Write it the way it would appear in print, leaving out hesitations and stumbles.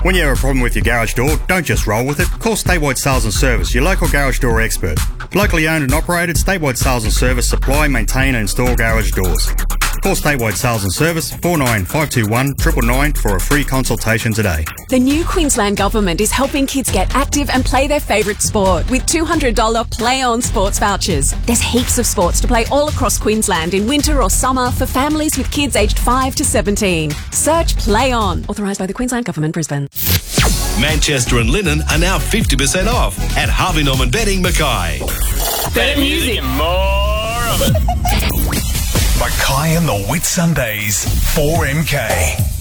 When you have a problem with your garage door, don't just roll with it. Call Statewide Sales and Service, your local garage door expert. Locally owned and operated, Statewide Sales and Service supply, maintain and install garage doors. Call Statewide Sales and Service 49521 999 for a free consultation today. The new Queensland Government is helping kids get active and play their favourite sport with $200 Play On sports vouchers. There's heaps of sports to play all across Queensland in winter or summer for families with kids aged 5 to 17. Search Play On. Authorised by the Queensland Government, Brisbane. Manchester and Linen are now 50% off at Harvey Norman Betting, Mackay. Better music and more of it. Mackay and the Whitsundays, 4MK.